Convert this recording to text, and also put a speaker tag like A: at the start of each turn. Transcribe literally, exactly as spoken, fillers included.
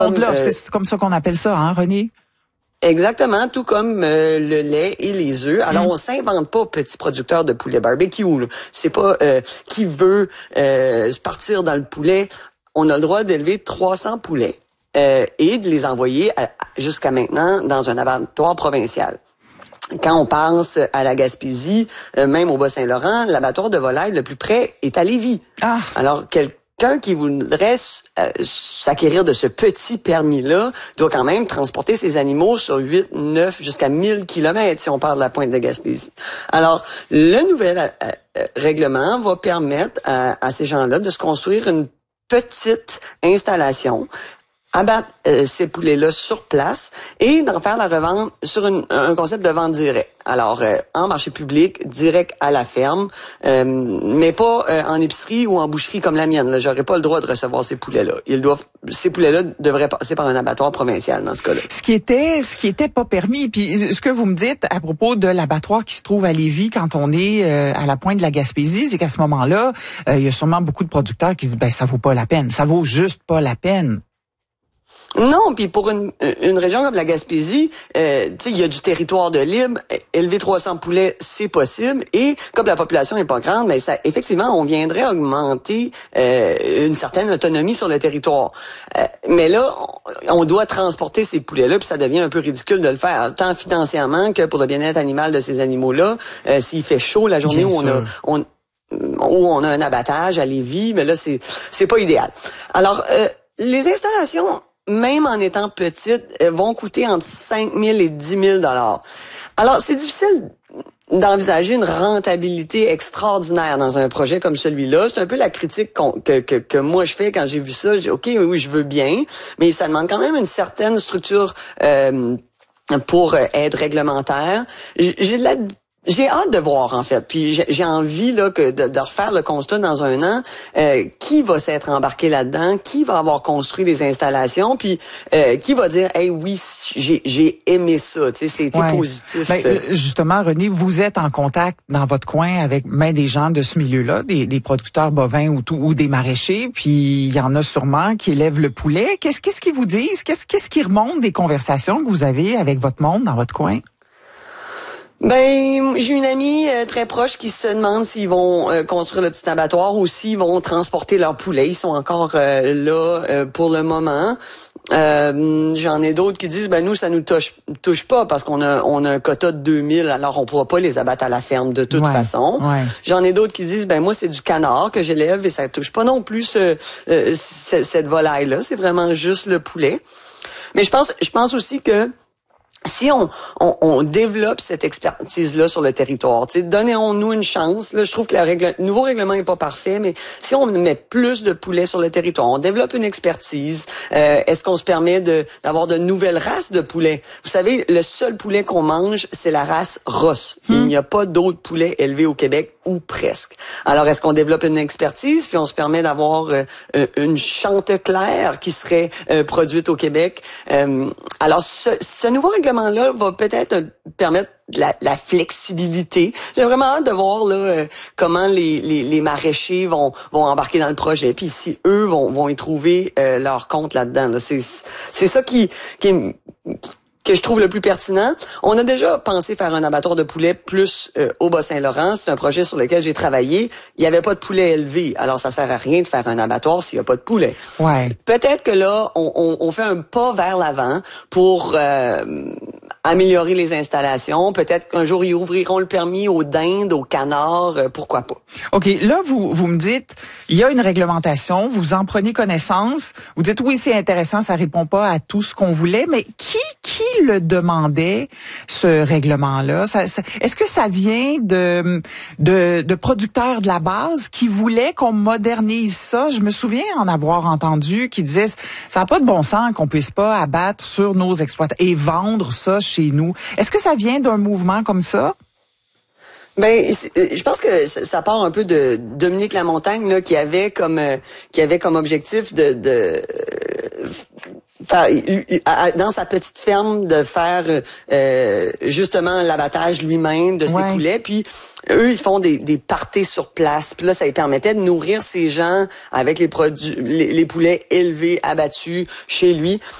A: Euh, c'est comme ça qu'on appelle ça, hein, René?
B: Exactement, tout comme euh, le lait et les œufs. Alors, mmh. on s'invente pas petit producteur de poulet barbecue. C'est pas euh, qui veut euh, partir dans le poulet. On a le droit d'élever trois cents poulets euh, et de les envoyer jusqu'à maintenant dans un abattoir provincial. Quand on pense à la Gaspésie, euh, même au Bas-Saint-Laurent, l'abattoir de volaille le plus près est à Lévis. Ah. Alors, quelqu'un qui voudrait euh, s'acquérir de ce petit permis-là doit quand même transporter ses animaux sur huit, neuf, jusqu'à mille kilomètres si on parle de la pointe de Gaspésie. Alors, le nouvel euh, règlement va permettre à, à ces gens-là de se construire une petite installation, abattre euh, ces poulets-là sur place et d'en faire la revente sur une, un concept de vente directe. Alors, euh, en marché public, direct à la ferme, euh, mais pas euh, en épicerie ou en boucherie comme la mienne. Là, j'aurais pas le droit de recevoir ces poulets-là. Ils doivent, ces poulets-là devraient passer par un abattoir provincial dans ce cas-là.
A: Ce qui était, ce qui était pas permis. Puis, ce que vous me dites à propos de l'abattoir qui se trouve à Lévis quand on est euh, à la pointe de la Gaspésie, c'est qu'à ce moment-là, euh, il y a sûrement beaucoup de producteurs qui se disent, ben ça vaut pas la peine, ça vaut juste pas la peine.
B: Non, puis pour une, une région comme la Gaspésie, euh, tu sais, il y a du territoire de libre. Élever trois cents poulets, c'est possible. Et comme la population n'est pas grande, mais ça, effectivement, on viendrait augmenter euh, une certaine autonomie sur le territoire. Euh, mais là, on, on doit transporter ces poulets-là, puis ça devient un peu ridicule de le faire, tant financièrement que pour le bien-être animal de ces animaux-là. Euh, s'il fait chaud la journée où on a, on, où on a un abattage à Lévis, mais là, c'est c'est pas idéal. Alors, euh, les installations, même en étant petites, vont coûter entre cinq mille et dix mille dollars. Alors, c'est difficile d'envisager une rentabilité extraordinaire dans un projet comme celui-là. C'est un peu la critique que, que, que moi je fais quand j'ai vu ça. J'ai dit, OK, oui, je veux bien, mais ça demande quand même une certaine structure euh, pour aide réglementaire. J'ai de la J'ai hâte de voir, en fait. Puis j'ai envie là que de, de refaire le constat dans un an. Euh, qui va s'être embarqué là-dedans? Qui va avoir construit les installations? Puis euh, qui va dire, hey, oui, j'ai, j'ai aimé ça. Tu sais, c'était ouais. positif.
A: Ben, justement, René, vous êtes en contact dans votre coin avec même des gens de ce milieu-là, des, des producteurs bovins ou, tout, ou des maraîchers. Puis il y en a sûrement qui élèvent le poulet. Qu'est-ce, qu'est-ce qu'ils vous disent? Qu'est-ce, qu'est-ce qui remonte des conversations que vous avez avec votre monde dans votre coin?
B: Ben, j'ai une amie euh, très proche qui se demande s'ils vont euh, construire le petit abattoir ou s'ils vont transporter leurs poulets. Ils sont encore euh, là euh, pour le moment. Euh, j'en ai d'autres qui disent, ben nous, ça nous touche, touche pas parce qu'on a on a un quota de deux mille, alors on pourra pas les abattre à la ferme de toute ouais, façon. Ouais. J'en ai d'autres qui disent, ben moi, c'est du canard que j'élève et ça touche pas non plus ce, euh, cette volaille-là. C'est vraiment juste le poulet. Mais je pense, je pense aussi que si on, on, on développe cette expertise-là sur le territoire, tu sais, donnons-nous une chance. Là, je trouve que le règle, nouveau règlement est pas parfait, mais si on met plus de poulets sur le territoire, on développe une expertise. Euh, est-ce qu'on se permet de d'avoir de nouvelles races de poulets? Vous savez, le seul poulet qu'on mange, c'est la race Ross. Hmm. Il n'y a pas d'autres poulets élevés au Québec ou presque. Alors, est-ce qu'on développe une expertise puis on se permet d'avoir euh, une Chanteclair qui serait euh, produite au Québec? Euh, alors, ce, ce nouveau règlement là va peut-être permettre la, la flexibilité. J'ai vraiment hâte de voir là euh, comment les, les, les maraîchers vont vont embarquer dans le projet, puis si eux vont vont y trouver euh, leur compte là-dedans. Là. C'est c'est ça qui qui que je trouve le plus pertinent. On a déjà pensé faire un abattoir de poulet plus euh, au Bas-Saint-Laurent. C'est un projet sur lequel j'ai travaillé. Il n'y avait pas de poulet élevé. Alors, ça sert à rien de faire un abattoir s'il n'y a pas de poulet. Ouais. Peut-être que là, on, on, on fait un pas vers l'avant pour euh, améliorer les installations. Peut-être qu'un jour, ils ouvriront le permis aux dindes, aux canards. Euh, pourquoi pas?
A: OK. Là, vous, vous me dites, il y a une réglementation. Vous en prenez connaissance. Vous dites, oui, c'est intéressant, ça répond pas à tout ce qu'on voulait. Mais qui, qui le demandait, ce règlement-là? Ça, ça, est-ce que ça vient de, de, de producteurs de la base qui voulaient qu'on modernise ça? Je me souviens en avoir entendu qui disaient, ça n'a pas de bon sens qu'on puisse pas abattre sur nos exploitations et vendre ça chez nous. Est-ce que ça vient d'un mouvement comme ça?
B: Ben, je pense que ça part un peu de Dominique Lamontagne là, qui avait comme euh, qui avait comme objectif de, de faire, dans sa petite ferme, de faire euh, justement l'abattage lui-même de ses
A: ouais.
B: poulets. Puis eux, ils font des, des parties sur place. Puis là, ça lui permettait de nourrir ces gens avec les produits, les, les poulets élevés, abattus chez lui.